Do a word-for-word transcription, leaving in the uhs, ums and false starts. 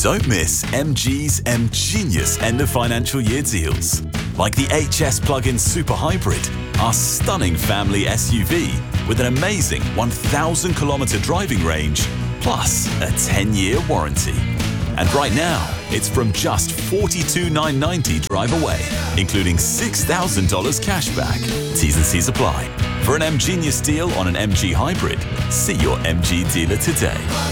Don't miss M G's M-Genius end of financial year deals. Like the H S Plug-in Super Hybrid, our stunning family S U V with an amazing one thousand kilometre driving range, plus a ten-year warranty. And right now, it's from just forty-two thousand nine hundred ninety dollars drive away, including six thousand dollars cash back. T's and C's apply. For an M-Genius deal on an M G Hybrid, see your M G dealer today.